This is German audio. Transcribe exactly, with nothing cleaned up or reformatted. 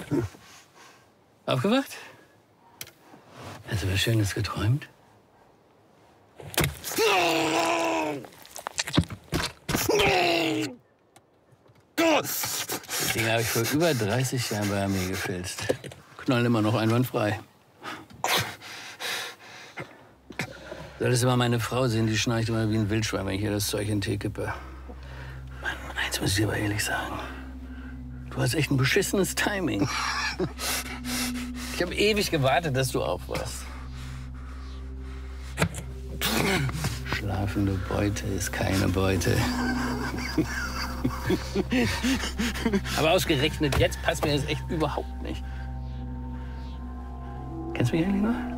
Aufgewacht? Hast du was Schönes geträumt? Die Dinger habe ich vor über dreißig Jahren bei Armee gefilzt. Knallen immer noch einwandfrei. Solltest du mal meine Frau sehen, die schnarcht immer wie ein Wildschwein, wenn ich ihr das Zeug in den Tee kippe. Mann, eins muss ich dir aber ehrlich sagen. Du hast echt ein beschissenes Timing. Ich habe ewig gewartet, dass du aufwachst. Schlafende Beute ist keine Beute. Aber ausgerechnet jetzt passt mir das echt überhaupt nicht. Kennst du mich eigentlich noch?